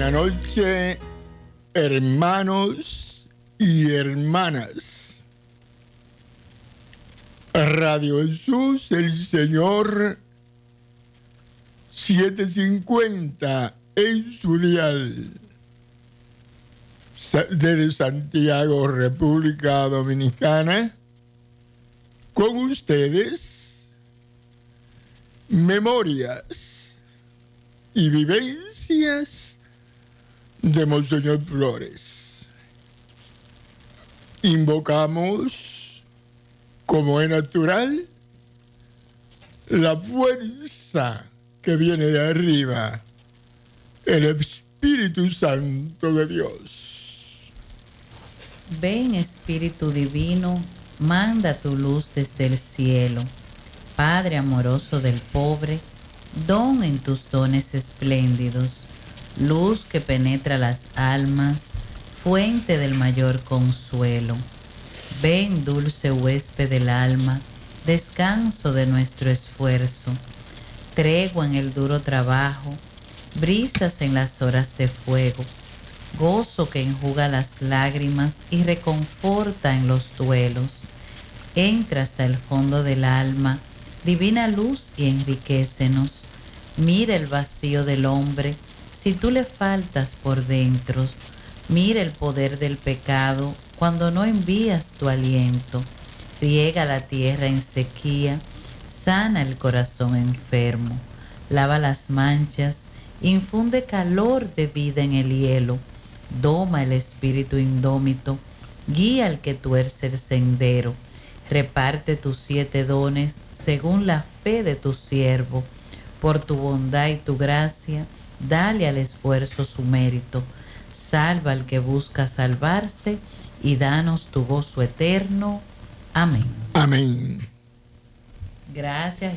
Buenas noches, hermanos y hermanas. Radio Jesús, el Señor, 750 en su dial. Desde Santiago, República Dominicana, con ustedes, memorias y vivencias de Monseñor Flores. Invocamos, como es natural, la fuerza que viene de arriba, el Espíritu Santo de Dios. Ven, Espíritu Divino, manda tu luz desde el cielo. Padre amoroso del pobre, don en tus dones espléndidos, luz que penetra las almas, fuente del mayor consuelo. Ven, dulce huésped del alma, descanso de nuestro esfuerzo, tregua en el duro trabajo, brisas en las horas de fuego, gozo que enjuga las lágrimas y reconforta en los duelos. Entra hasta el fondo del alma, divina luz, y enriquécenos. Mira el vacío del hombre, si tú le faltas por dentro. Mira el poder del pecado cuando no envías tu aliento. Riega la tierra en sequía, sana el corazón enfermo, lava las manchas, infunde calor de vida en el hielo, doma el espíritu indómito, guía al que tuerce el sendero, reparte tus 7 dones según la fe de tu siervo. Por tu bondad y tu gracia, dale al esfuerzo su mérito. Salva al que busca salvarse y danos tu gozo eterno. Amén. Amén. Gracias.